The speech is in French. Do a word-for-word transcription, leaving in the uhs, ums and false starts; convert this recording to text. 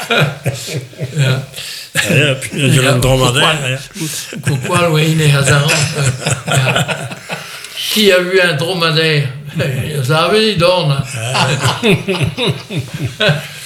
Ja. Ja, ja, jullie een dromadaire. Ja. Pourquoi Wayne et Hazaran ja. Qui a vu un dromadaire? Vous savez, il donne.